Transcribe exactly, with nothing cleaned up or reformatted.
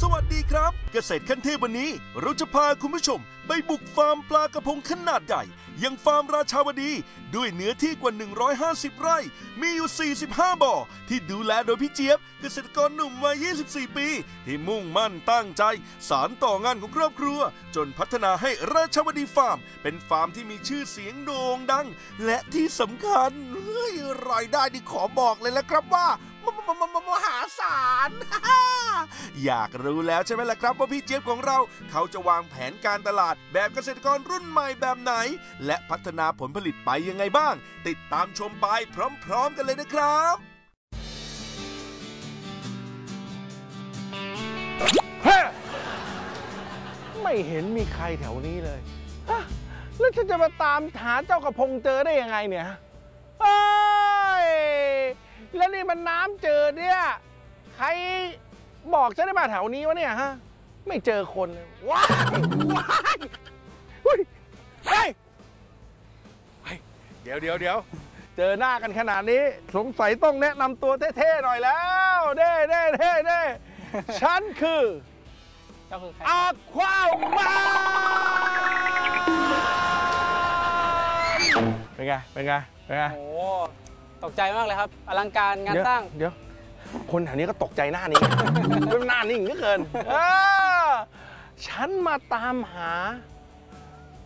สวัสดีครับเกษตรขั้นเทพวันนี้เราจะพาคุณผู้ชมไปบุกฟาร์มปลากระพงขนาดใหญ่ยังฟาร์มราชาวดีด้วยเนื้อที่กว่าหนึ่งร้อยห้าสิบไร่มีอยู่สี่สิบห้าบ่อที่ดูแลโดยพี่เจี๊ยบเกษตรกรหนุ่มวัยยี่สิบสี่ปีที่มุ่งมั่นตั้งใจสานต่องานของครอบครัวจนพัฒนาให้ราชาวดีฟาร์มเป็นฟาร์มที่มีชื่อเสียงโด่งดังและที่สำคัญเฮ้ยรายได้ที่ขอบอกเลยละครับว่ามมมมมหาศาล อยากรู้แล้วใช่ไหมล่ะครับว่าพี่เจี๊ยบของเราเขาจะวางแผนการตลาดแบบเกษตรกรรุ่นใหม่แบบไหนและพัฒนาผลผลิตไปยังไงบ้างติดตามชมไปพร้อมๆกันเลยนะครับเฮ้ไม่เห็นมีใครแถวนี้เลยฮะแล้วฉันจะมาตามหาเจ้ากระพงเจอได้ยังไงเนี่ยเฮ้ยแล้วนี่มันน้ำเจอเนี่ยใครบอกฉันได้มาแถวนี้วะเนี่ยฮะไม่เจอคนเลยว้ายว้ายเฮ้ยเฮ้ยเดี๋ยวเดี๋ยวเดี๋ยวเจอหน้ากันขนาดนี้สงสัยต้องแนะนำตัวเท่ๆหน่อยแล้วเด้เด้เด้เด้ฉันคืออะความาเป็นไงเป็นไงเป็นไงโอ้ตกใจมากเลยครับอลังการงานสร้างเดี๋ยวคนแถวนี้ก็ตกใจหน้านี้หน้านิ่งเหลือเกินฉันมาตามหา